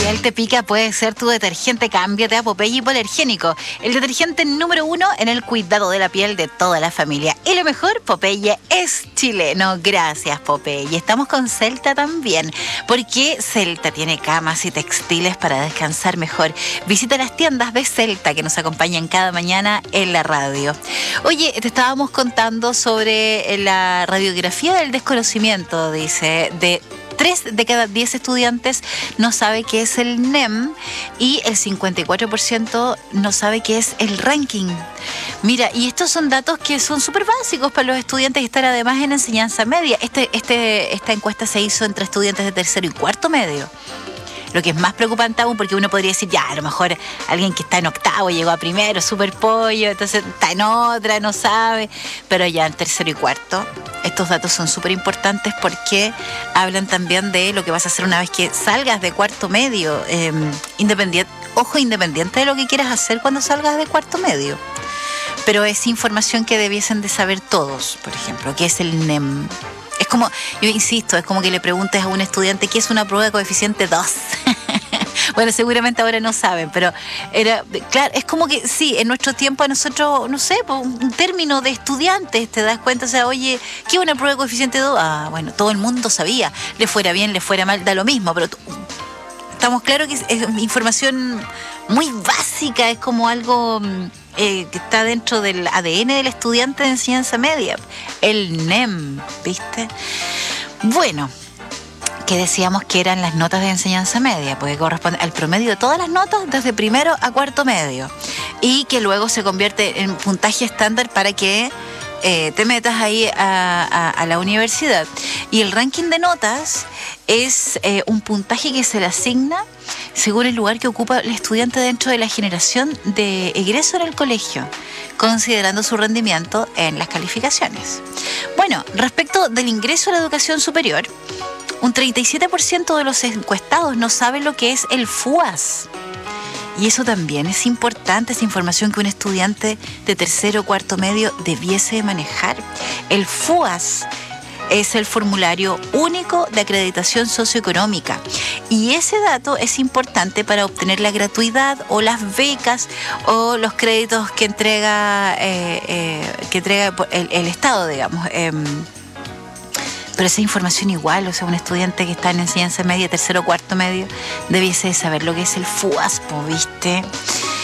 piel te pica puede ser tu detergente. Cámbiate a Popeye Hipoalergénico, el detergente número 1 en el cuidado de la piel de toda la familia. Y lo mejor, Popeye es chileno. Gracias, Popeye. Estamos con Celta también, porque Celta tiene camas y textiles para descansar mejor. Visita las tiendas de Celta que nos acompañan cada mañana en la radio. Oye, te estábamos contando sobre la radiografía del desconocimiento, dice, de 3 de cada 10 estudiantes no sabe qué es el NEM y el 54% no sabe qué es el ranking. Mira, y estos son datos que son súper básicos para los estudiantes que están además en enseñanza media. Esta encuesta se hizo entre estudiantes de tercero y cuarto medio. Lo que es más preocupante aún, porque uno podría decir, ya, a lo mejor alguien que está en octavo llegó a primero, súper pollo, entonces está en otra, no sabe. Pero ya en tercero y cuarto, estos datos son súper importantes porque hablan también de lo que vas a hacer una vez que salgas de cuarto medio. Independiente de lo que quieras hacer cuando salgas de cuarto medio. Pero es información que debiesen de saber todos, por ejemplo, que es el NEM. Es como, yo insisto, es como que le preguntes a un estudiante qué es una prueba de coeficiente 2. Bueno, seguramente ahora no saben, pero claro, es como que sí, en nuestro tiempo a nosotros, no sé, un término de estudiantes, te das cuenta, o sea, oye, ¿qué es una prueba de coeficiente 2? Ah, bueno, todo el mundo sabía, le fuera bien, le fuera mal, da lo mismo, pero estamos claros que es información muy básica, es como algo que está dentro del ADN del estudiante de enseñanza media, el NEM, ¿viste? Bueno, que decíamos que eran las notas de enseñanza media, porque corresponde al promedio de todas las notas desde primero a cuarto medio, y que luego se convierte en puntaje estándar para que te metas ahí a la universidad. Y el ranking de notas es un puntaje que se le asigna según el lugar que ocupa el estudiante dentro de la generación de egreso en el colegio, considerando su rendimiento en las calificaciones. Bueno, respecto del ingreso a la educación superior, un 37% de los encuestados no saben lo que es el FUAS. Y eso también es importante, esa información que un estudiante de tercero o cuarto medio debiese manejar. El FUAS es el formulario único de acreditación socioeconómica. Y ese dato es importante para obtener la gratuidad o las becas o los créditos que entrega el Estado, digamos. Pero esa información igual, o sea, un estudiante que está en enseñanza media, tercero o cuarto medio, debiese saber lo que es el FUAS, ¿viste?